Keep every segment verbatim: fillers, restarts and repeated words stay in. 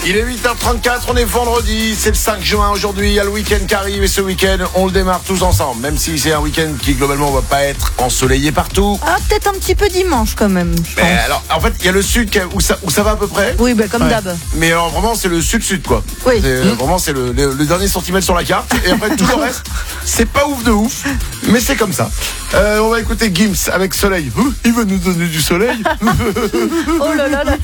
Il est huit heures trente-quatre, on est vendredi, c'est le cinq juin aujourd'hui, il y a le week-end qui arrive et ce week-end, on le démarre tous ensemble, même si c'est un week-end qui globalement va pas être ensoleillé partout. Ah, peut-être un petit peu dimanche quand même, je Mais pense. alors, en fait, il y a le sud qui- où ça, où ça va à peu près. Oui, bah, comme Ouais. d'hab. Mais alors vraiment, c'est le sud-sud quoi. Oui. C'est, euh, Vraiment, c'est le, le, le dernier centimètre sur la carte. Et après, tout le reste, c'est pas ouf de ouf, mais c'est comme ça. Euh, on va écouter Gims avec Soleil. Ouh, il va nous donner du soleil. Oh là là là.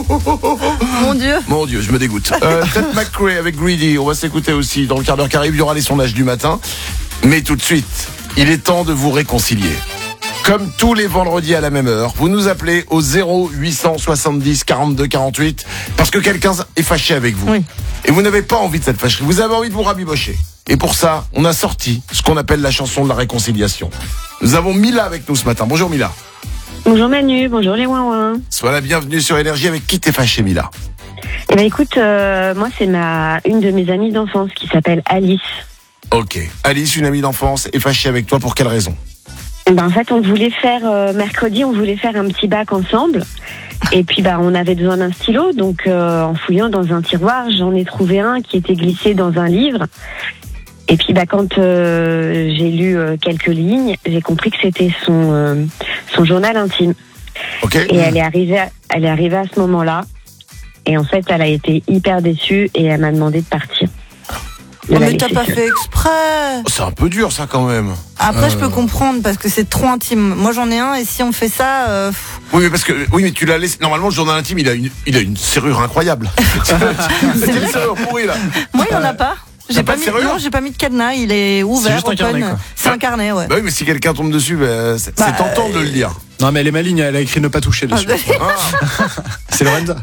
Mon Dieu. Mon Dieu, je me dégoûte. Euh, Ted McRae avec Greedy, on va s'écouter aussi. Dans le quart d'heure qui arrive, il y aura les sondages du matin. Mais tout de suite, il est temps de vous réconcilier. Comme tous les vendredis à la même heure, vous nous appelez au zéro huit cent soixante-dix quarante-deux quarante-huit parce que quelqu'un est fâché avec vous. Oui. Et vous n'avez pas envie de cette fâcherie, vous avez envie de vous rabibocher. Et pour ça, on a sorti ce qu'on appelle la chanson de la réconciliation. Nous avons Mila avec nous ce matin. Bonjour Mila. Bonjour Manu, bonjour les ouin-ouin. Sois la bienvenue sur Énergie. Avec qui t'es fâché Mila? Eh ben écoute, euh, moi c'est ma une de mes amies d'enfance qui s'appelle Alice. Ok. Alice, une amie d'enfance, est fâchée avec toi pour quelle raison? Eh ben en fait, on voulait faire euh, mercredi, on voulait faire un petit bac ensemble. Et puis bah on avait besoin d'un stylo, donc euh, en fouillant dans un tiroir, j'en ai trouvé un qui était glissé dans un livre. Et puis bah quand euh, j'ai lu euh, quelques lignes, j'ai compris que c'était son euh, son journal intime. Ok. Et elle est arrivée, à, elle est arrivée à ce moment-là. Et en fait, elle a été hyper déçue et elle m'a demandé de partir. De Oh, la mais t'as laisser pas seule. fait exprès. C'est un peu dur ça quand même. Après, Euh. je peux comprendre parce que c'est trop intime. Moi, j'en ai un et si on fait ça, euh, pff, Oui mais parce que oui mais tu l'as laissé. Normalement le journal intime il a une il a une serrure incroyable. C'est une serrure pourrie là. moi, il y en a pas. T'as J'ai pas pas, de mis, serrure non, j'ai pas mis de cadenas. Il est ouvert, juste un open. carnet, quoi. C'est un carnet, ouais. Bah oui mais si quelqu'un tombe dessus, bah, c'est Bah, c'est tentant de le lire. Non, mais elle est maligne, elle a écrit ne pas toucher dessus. Ah. C'est Lorenza.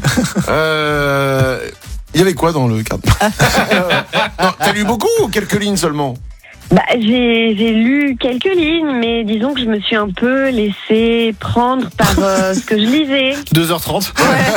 Euh, il y avait quoi dans le cadre? Non, t'as lu beaucoup ou quelques lignes seulement? Bah, j'ai, j'ai lu quelques lignes, mais disons que je me suis un peu laissée prendre par euh, ce que je lisais. deux heures trente.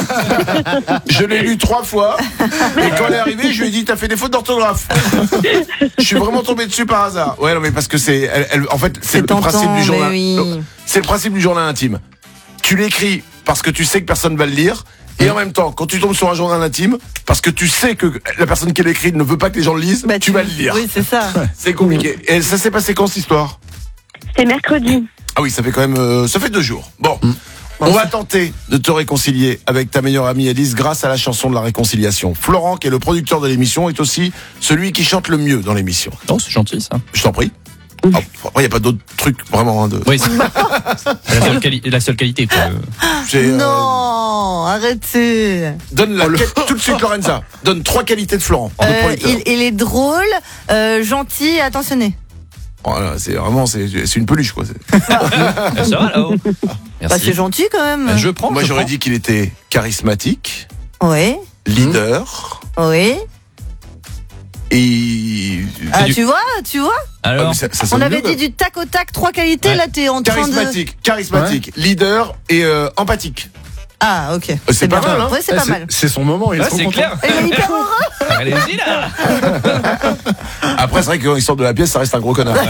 Je l'ai lu trois fois et quand elle est arrivée, je lui ai dit t'as fait des fautes d'orthographe. Je suis vraiment tombé dessus par hasard. Ouais non mais parce que c'est elle, elle- en fait c'est, C'est le principe tentant, du journal. mais oui. Non, c'est le principe du journal intime. Tu l'écris parce que tu sais que personne va le lire. Et en même temps, quand tu tombes sur un journal intime, parce que tu sais que la personne qui l'écrit ne veut pas que les gens le lisent, Bah, tu vas le lire. Oui, c'est ça. C'est compliqué. Et ça s'est passé quand cette histoire? C'était mercredi. Ah oui, ça fait quand même, euh, ça fait deux jours. Bon, on va tenter de te réconcilier avec ta meilleure amie Alice grâce à la chanson de la réconciliation. Florent, qui est le producteur de l'émission, est aussi celui qui chante le mieux dans l'émission. Non, c'est gentil ça. Je t'en prie. Ah, il n'y a pas d'autres trucs vraiment. Hein, de... Oui, c'est la seule, quali- la seule qualité. quoi. J'ai, euh, Non, arrêtez. Donne la quête- tout de suite, Lorenza. Donne trois qualités de Florent. de Euh, producteur. il, il est drôle, euh, gentil et attentionné. Voilà, c'est vraiment, c'est, c'est une peluche quoi. C'est- Ah, ça va là-haut. Bah, Merci. c'est gentil quand même. Bah, je prends. Moi, je j'aurais prends. dit qu'il était charismatique, Oui, leader oui. et. Ah, du- tu vois, tu vois. Ah, Alors, mais ça- ça On sonne avait mieux, dit du tac au tac, trois qualités. Ouais. Là, t'es en train de. charismatique, charismatique, leader et euh, empathique. Ah, ok. C'est pas mal, hein. Ouais, c'est Eh, pas mal. C'est son moment, il est ouais, trop c'est content. clair. Il est hyper heureux. Allez-y là. Après, c'est vrai que quand il sort de la pièce, ça reste un gros connard.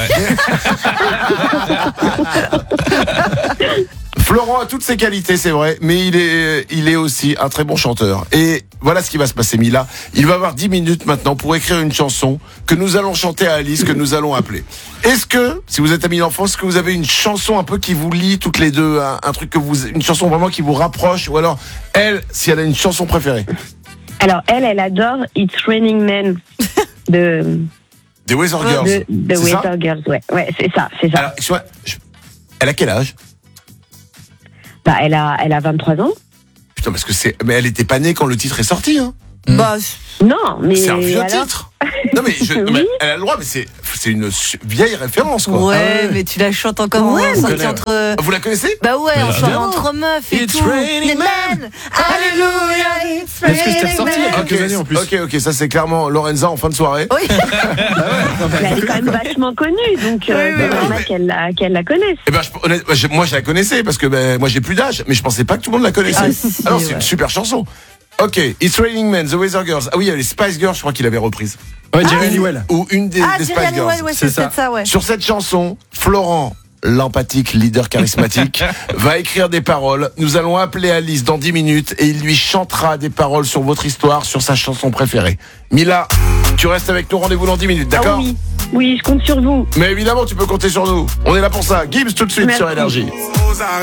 Florent a toutes ses qualités, c'est vrai, mais il est, il est aussi un très bon chanteur. Et voilà ce qui va se passer, Mila. Il va avoir dix minutes maintenant pour écrire une chanson que nous allons chanter à Alice, que nous allons appeler. Est-ce que, si vous êtes amis d'enfance, est-ce que vous avez une chanson un peu qui vous lie toutes les deux, un, un truc que vous, une chanson vraiment qui vous rapproche, ou alors elle, si elle a une chanson préférée? Alors elle, elle adore It's Raining Men de, Des Weather Girls. de, de c'est ça Weather Girls. Ouais, ouais, c'est ça, c'est ça. Alors, excuse-moi, je- elle a quel âge? Bah, elle a, elle a vingt-trois ans. Putain, parce que c'est, mais elle était pas née quand le titre est sorti, hein. Bah, Non, mais C'est un vieux alors, titre. Non mais, je, non, mais Oui. elle a le droit, mais c'est c'est une su- vieille référence quoi. ouais, Ah ouais. mais tu la chantes encore Ouais, en on sortie connaît, entre. Vous la connaissez? Bah ouais, Mais on sort évidemment. entre meufs et It's tout. raining Les men. men. Alléluia, it's Parce que c'était raining ressorti il y a men. quelques années en plus. Ok, ok, ça c'est clairement Lorenza en fin de soirée. Oui. elle est quand même vachement connue, donc euh, Oui, oui, c'est oui. normal Mais- qu'elle la, qu'elle la connaisse. Eh ben, je, honnête- je- moi je la connaissais parce que ben, moi j'ai plus d'âge, mais je pensais pas que tout le monde la connaissait. Ah, si, Alors c'est ouais. une super chanson. Ok, It's Raining Men, The Weather Girls. Ah oui, il y avait les Spice Girls, je crois qu'il avait reprise. Ouais, Jerry Halliwell. Ou une des, Ah, des Jerry Spice Girls. Halliwell, ouais, c'est c'est ça. peut-être ça, ouais. Sur cette chanson, Florent l'empathique leader charismatique, va écrire des paroles. Nous allons appeler Alice dans dix minutes et il lui chantera des paroles sur votre histoire, sur sa chanson préférée. Mila, tu restes avec nous, rendez-vous dans dix minutes, d'accord? Ah oui, oui, je compte sur vous. Mais évidemment, tu peux compter sur nous. On est là pour ça. Gibbs tout de suite Merci. sur Énergie.